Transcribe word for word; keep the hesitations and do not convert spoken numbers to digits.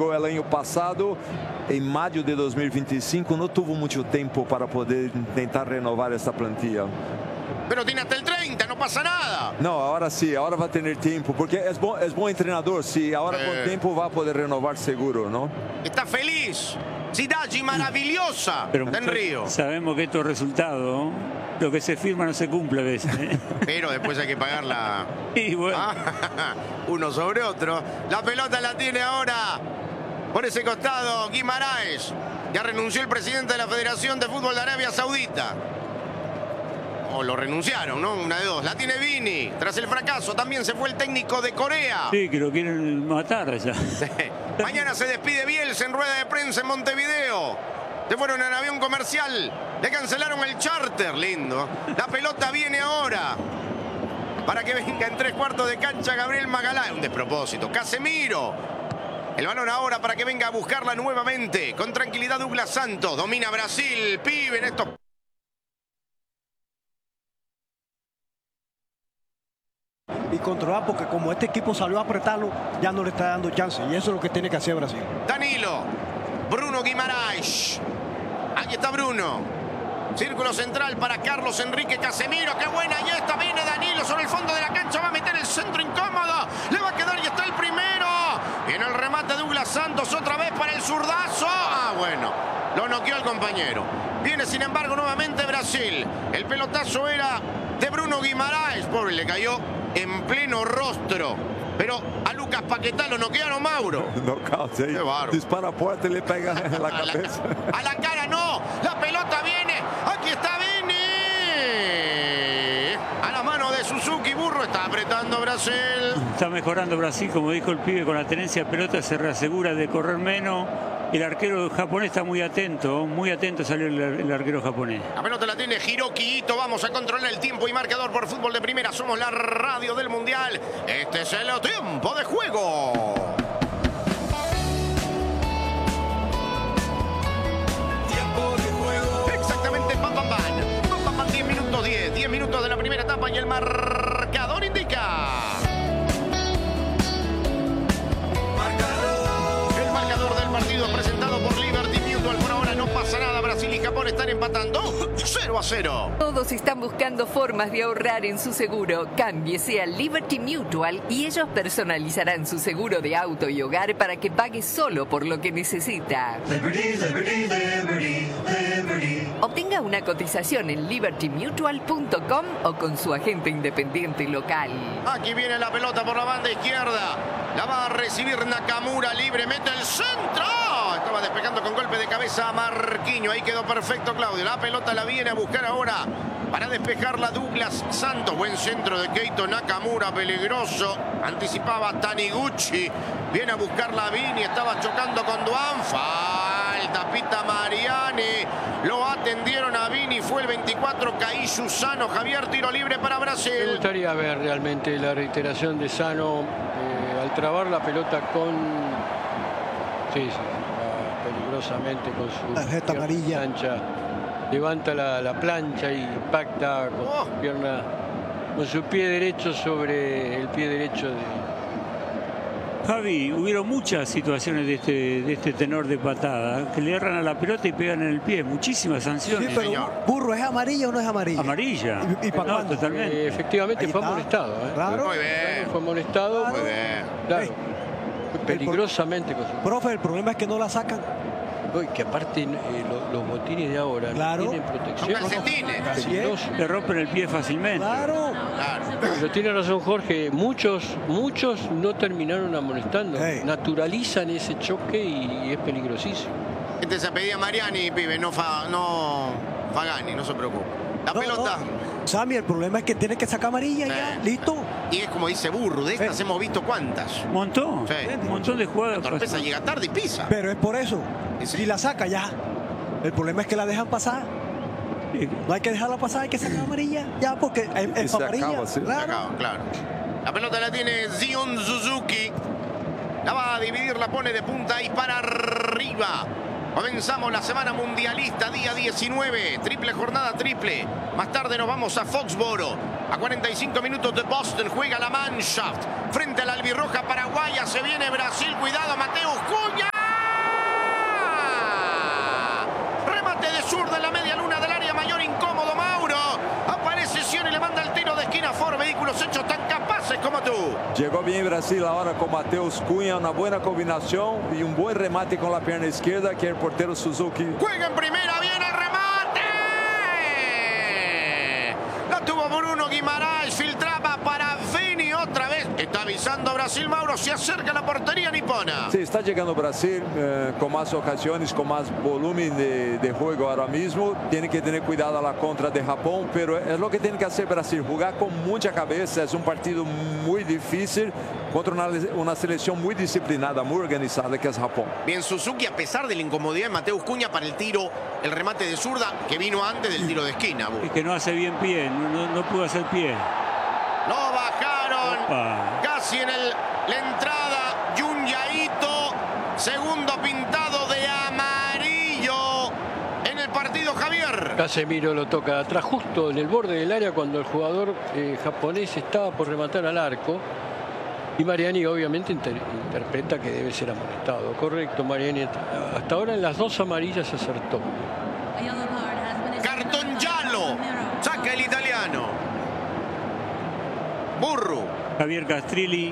llegó el año pasado, en mayo de dos mil veinticinco, no tuvo mucho tiempo para poder intentar renovar esta plantilla. Pero tiene hasta el treinta, no pasa nada. No, ahora sí, ahora va a tener tiempo, porque es, bo, es buen entrenador, sí, ahora eh. con tiempo va a poder renovar seguro, ¿no? Está feliz. Ciudad maravillosa. Pero está en Río. Sabemos que estos resultados, lo que se firma no se cumple a veces, ¿eh? Pero después hay que pagarla. Y bueno. Ah, uno sobre otro. La pelota la tiene ahora por ese costado Guimaraes. Ya renunció el presidente de la Federación de Fútbol de Arabia Saudita. O lo renunciaron, ¿no? Una de dos. La tiene Vini. Tras el fracaso también se fue el técnico de Corea. Sí, que lo quieren matar ya. Mañana se despide Bielsa en rueda de prensa en Montevideo. Se fueron en avión comercial. Le cancelaron el charter. Lindo. La pelota viene ahora. Para que venga en tres cuartos de cancha Gabriel Magalhães. Un despropósito. Casemiro. El balón ahora para que venga a buscarla nuevamente. Con tranquilidad Douglas Santos. Domina Brasil. Pibe en estos... Y controlar, porque como este equipo salió a apretarlo, ya no le está dando chance. Y eso es lo que tiene que hacer Brasil. Danilo. Bruno Guimaraes. Aquí está Bruno. Círculo central para Carlos Enrique Casemiro. ¡Qué buena! Y esta viene Danilo sobre el fondo de la cancha. Va a meter el centro incómodo. Le va a quedar y está el primero. Viene el remate de Douglas Santos otra vez para el zurdazo. Ah, bueno. Lo noqueó el compañero. Viene, sin embargo, nuevamente Brasil. El pelotazo era de Bruno Guimaraes. Pobre, le cayó en pleno rostro. Pero a Lucas Paquetá lo noquearon, Mauro. No, sí. Dispara fuerte y le pega en la a cabeza. La, a la cara no. La pelota viene. Aquí está Vini. A la mano de Suzuki. Burro está apretando Brasil. Está mejorando Brasil, como dijo el pibe, con la tenencia de pelota se reasegura de correr menos. El arquero japonés está muy atento, muy atento salió el, el arquero japonés. La pelota la tiene Hiroki Ito. Vamos a controlar el tiempo y marcador por Fútbol de Primera. Somos la radio del Mundial. Este es el tiempo de juego. Tiempo de juego. Exactamente, pam, pam, pam. Pam, pam, pam, diez minutos diez. diez minutos de la primera etapa y el marcador indica... presentado por Liberty Mutual. Por ahora no pasa nada. Brasil y Japón están empatando cero a cero. Todos están buscando formas de ahorrar en su seguro. Cámbiese a Liberty Mutual y ellos personalizarán su seguro de auto y hogar para que pague solo por lo que necesita. Liberty, Liberty, Liberty, Liberty. Obtenga una cotización en liberty mutual punto com o con su agente independiente local. Aquí viene la pelota por la banda izquierda. La va a recibir Nakamura libre. Mete el centro. Estaba despejando con golpe de cabeza a Marquinhos. Ahí quedó perfecto Claudio. La pelota la viene a buscar ahora para despejarla Douglas Santos. Buen centro de Keito Nakamura. Peligroso. Anticipaba Taniguchi. Viene a buscarla Vini. Estaba chocando con Duan. Falta. Pita Mariani. Lo atendieron a Vini. Fue el veinticuatro. Caí Sano. Javier, tiro libre para Brasil. Me gustaría ver realmente la reiteración de Sano. Eh, al trabar la pelota con... Sí, sí. Peligrosamente con su tarjeta amarilla plancha, levanta la, la plancha y impacta con oh. su pierna, con su pie derecho sobre el pie derecho de... Javi, hubieron muchas situaciones de este, de este tenor de patada que le erran a la pelota y pegan en el pie, muchísimas sanciones. Sí, pero señor. Burro, ¿es amarilla o no es amarilla? Amarilla. ¿Y, y para no, cuándo? totalmente. Eh, efectivamente Ahí fue está. amonestado. ¿eh? Claro. Muy bien. Fue amonestado. Muy bien. Claro. Hey. Peligrosamente con su... Profe, el problema es que no la sacan. Uy, que aparte eh, lo, los botines de ahora Claro. no tienen protección. Son calcetines. Así es. Peligroso. Le rompen el pie fácilmente. Claro. Claro. Pero tiene razón Jorge, muchos, muchos no terminaron amonestando. Hey. Naturalizan ese choque y es peligrosísimo. Este se pedía Mariani, pibe, no, fa, no Fagani, no se preocupe. La No, pelota. no. Sammy, el problema es que tiene que sacar amarilla Sí. ya. ¿Listo? Y es como dice Burro, de estas Sí. hemos visto cuántas. Un montón. Sí. Un montón de La jugadas. torpeza llega tarde y pisa. Pero es por eso. Sí, sí. Si la saca ya. El problema es que la dejan pasar. No hay que dejarla pasar, hay que sacar amarilla. Ya, porque es, Y es se amarilla. acaba, sí. Se Claro. acaba, claro. La pelota la tiene Zion Suzuki. La va a dividir, la pone de punta y para arriba. Comenzamos la semana mundialista, día diecinueve. Triple jornada, triple. Más tarde nos vamos a Foxboro. A cuarenta y cinco minutos de Boston juega la Mannschaft. Frente a la albirroja paraguaya se viene Brasil. Cuidado, Mateus Cunha. Cotu. Llegó bien Brasil ahora con Mateus Cunha, una buena combinación y un buen remate con la pierna izquierda que el portero Suzuki. Juega en primera, viene el remate. Lo tuvo Bruno Guimaraes, filtraba para Vini otra vez. Está avisando Brasil, Mauro, se acerca a la portería nipona. Sí, está llegando Brasil eh, con más ocasiones, con más volumen de, de juego ahora mismo. Tiene que tener cuidado a la contra de Japón, pero es lo que tiene que hacer Brasil, jugar con mucha cabeza. Es un partido muy difícil contra una, una selección muy disciplinada, muy organizada que es Japón. Bien, Suzuki, a pesar de la incomodidad de Mateus Cunha para el tiro, el remate de zurda que vino antes del tiro de esquina. Y que no hace bien pie, no, no, no pudo hacer pie. Lo bajaron. Opa. Casi en el, la entrada, Junyaito, segundo pintado de amarillo en el partido, Javier. Casemiro lo toca de atrás, justo en el borde del área, cuando el jugador eh, japonés estaba por rematar al arco. Y Mariani obviamente inter, interpreta que debe ser amonestado. Correcto, Mariani. Hasta ahora en las dos amarillas acertó. Cartón giallo. Saca el italiano. Burru. Javier Castrilli